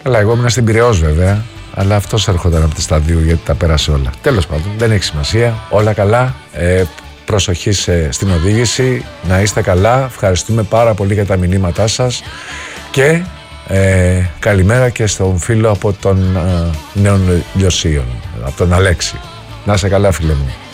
Καλά, εγώ ήμουν στην Πειραιώς βέβαια, αλλά αυτός έρχονταν από τη Σταδίου γιατί τα πέρασε όλα. Τέλος πάντων, δεν έχει σημασία. Όλα καλά. Προσοχή στην οδήγηση. Να είστε καλά. Ευχαριστούμε πάρα πολύ για τα μηνύματά σας. Και καλημέρα και στον φίλο από τον Νέων Λιωσίων, από τον Αλέξη. Να είσαι καλά, φίλε μου.